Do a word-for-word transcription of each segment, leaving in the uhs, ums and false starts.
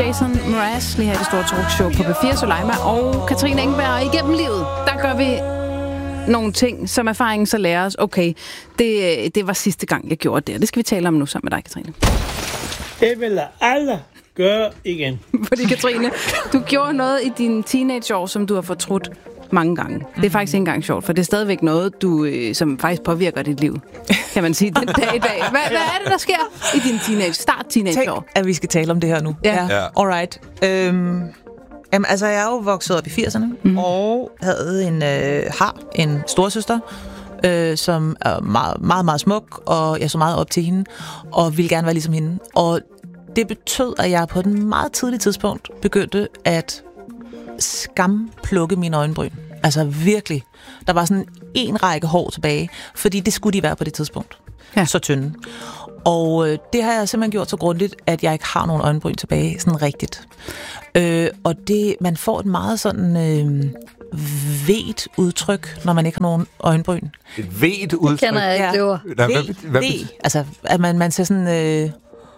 Jason Mraz lige her i det store talkshow på P fire. Soleima og Katrine Engberg. Og igennem livet, der gør vi nogle ting, som erfaringen så lærer os. Okay, det, det var sidste gang, jeg gjorde det. Det skal vi tale om nu sammen med dig, Katrine. Det vil jeg aldrig gøre igen. Fordi, Katrine, du gjorde noget i dine teenageår, som du har fortrudt mange gange. Det er faktisk ikke engang sjovt, for det er stadigvæk noget, du, øh, som faktisk påvirker dit liv, kan man sige, den dag i dag. Hvad, hvad er det, der sker i din teenage, start teenageår? Tænk, at vi skal tale om det her nu. Ja. ja. Alright. Øhm, jamen, altså, jeg er jo vokset op i firserne, mm. og havde en, øh, har en storesøster, øh, som er meget, meget, meget smuk, og jeg så meget op til hende, og ville gerne være ligesom hende. Og det betød, at jeg på et meget tidligt tidspunkt begyndte at skamplukke mine øjenbryn. Altså virkelig. Der var sådan en række hår tilbage, fordi det skulle de være på det tidspunkt. Ja. Så tynde. Og øh, det har jeg simpelthen gjort så grundigt, at jeg ikke har nogen øjenbryn tilbage, sådan rigtigt. Øh, og det, man får et meget sådan øh, vedt udtryk, når man ikke har nogen øjenbryn. Et vedt udtryk? Det kender jeg ikke, det ord. Ved, altså, at man, man ser sådan... Øh,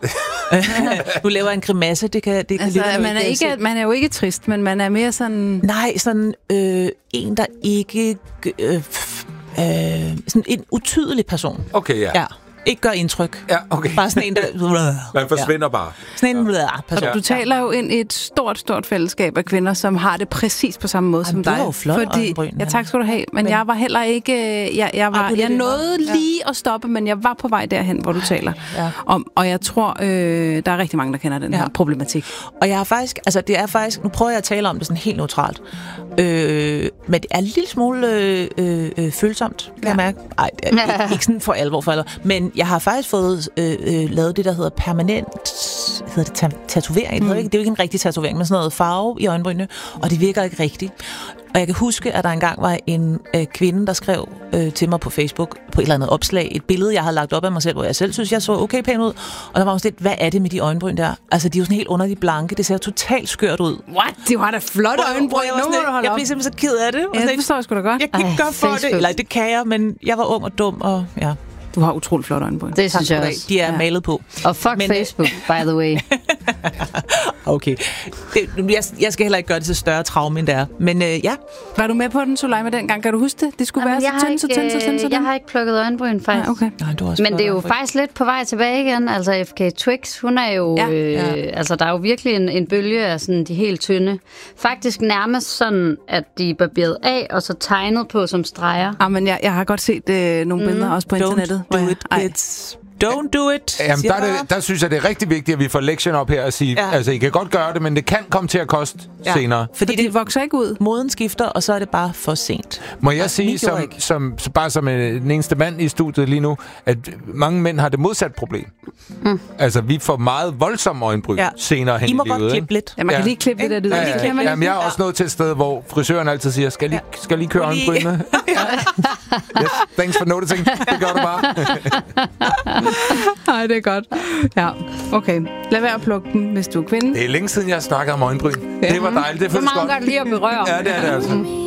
du laver en grimasse, det kan det kan altså, man er ikke man er jo ikke trist, men man er mere sådan nej, sådan øh, en der ikke øh, øh, sådan en utydelig person. Okay, ja. Ja. Ikke gør indtryk. Ja, okay. Bare sådan en, der... Man forsvinder ja. bare. Sådan en ja. person. Og du taler jo ind i et stort, stort fællesskab af kvinder, som har det præcis på samme måde. Ej, som dig. Det var jo flot øjenbryn. Ja, tak skal du have. Men, men jeg var heller ikke... Jeg, jeg, var, jeg nåede ja. lige at stoppe, men jeg var på vej derhen, hvor du taler ja. om. Og jeg tror, øh, der er rigtig mange, der kender den ja. her problematik. Og jeg har faktisk... Altså, det er faktisk... Nu prøver jeg at tale om det sådan helt neutralt. Øh, men det er en lille smule øh, øh, følsomt, kan ja. jeg mærke. Ej, det er ikke, ikke sådan for alvor for alvor. Men jeg har faktisk fået øh, øh, lavet det, der hedder permanent hedder det ta- tatovering. Mm. Det er jo ikke en rigtig tatovering, men sådan noget farve i øjenbrynene, og det virker ikke rigtigt. Og jeg kan huske, at der engang var en øh, kvinde, der skrev øh, til mig på Facebook på et eller andet opslag, et billede, jeg havde lagt op af mig selv, hvor jeg selv synes, jeg så okay pæn ud. Og der var også lidt, hvad er det med de øjenbryn der? Altså, de er jo sådan helt underligt blanke. Det ser totalt skørt ud. What? Det var da flotte øjenbryn. Jeg, jeg, jeg blev simpelthen så ked af det. Ja, det forstår jeg sgu da godt. Jeg kan ikke gøre for Facebook. det. Eller det kan jeg, men jeg var ung og dum, og ja. Du har utroligt flotte øjenbryn. Det synes jeg også. De er ja. malet på. Og fuck men, Facebook, by the way. Okay. Det, jeg, jeg skal heller ikke gøre det til større traume, end det er. Men øh, ja. Var du med på den, Soleima, dengang? Kan du huske det? Det skulle Jamen, være så tyndt, så tyndt, så tyndt, så Jeg har ikke plukket øjenbryn, faktisk. Ja, okay. Nej, du har men det er jo øjenbryn. Faktisk lidt på vej tilbage igen. Altså F K Twigs, hun er jo... Ja. Øh, ja. Altså, der er jo virkelig en, en bølge af sådan de helt tynde. Faktisk nærmest sådan, at de er barberet af, og så tegnet på som streger. Ja, men jeg, jeg har godt set øh, nogle mm. billeder også på Don't internettet. Do it, kids. Don't do it. Jamen, der, det, der synes jeg, det er rigtig vigtigt, at vi får lektion op her og sige, ja. altså, I kan godt gøre det, men det kan komme til at koste ja. senere. Fordi det vokser ikke ud. Moden skifter, og så er det bare for sent. Må jeg sige, som, som, som, bare som den eneste mand i studiet lige nu, at mange mænd har det modsatte problem. Mm. Altså, vi får meget voldsomme øjenbryn ja. senere hen i livet. I må godt klippe lidt. Ja, man kan ja. lige klippe lidt af det. Ja, ja, ja. Jamen, jeg er også nået til et sted, hvor frisøren altid siger, skal lige, skal lige køre øjenbrynene? Yes, thanks for noticing. Det gør du bare. Nej, det er godt. Ja, okay. Lad være at plukke den, hvis du er kvinde. Det er længe siden, jeg har snakket om øjenbryn. Ja. Det var dejligt. Det føles godt. Det er meget godt lige at berøre. Ja, det er det altså.